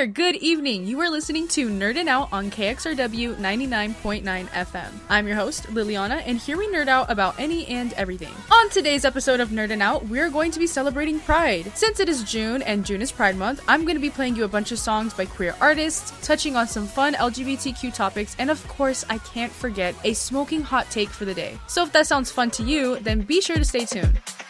there, good evening. You are listening to Nerdin' Out on KXRW 99.9 FM. I'm your host, Liliana, and here we nerd out about any and everything. On today's episode of Nerdin' Out, we're going to be celebrating Pride. Since it is June, and June is Pride Month, I'm going to be playing you a bunch of songs by queer artists, touching on some fun LGBTQ topics, and of course, I can't forget a smoking hot take for the day. So if that sounds fun to you, then be sure to stay tuned.